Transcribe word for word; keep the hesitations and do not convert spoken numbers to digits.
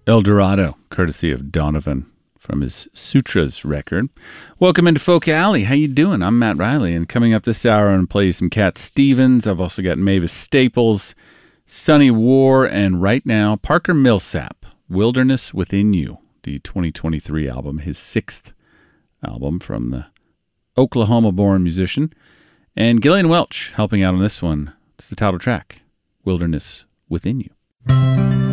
El Dorado, courtesy of Donovan from his Sutras record. Welcome into Folk Alley. How you doing? I'm Matt Riley, and coming up this hour, I'm going to play you some Cat Stevens. I've also got Mavis Staples, Sonny War, and right now, Parker Millsap, Wilderness Within You, the twenty twenty-three album, his sixth album from the Oklahoma-born musician. And Gillian Welch helping out on this one. It's the title track, Wilderness Within You.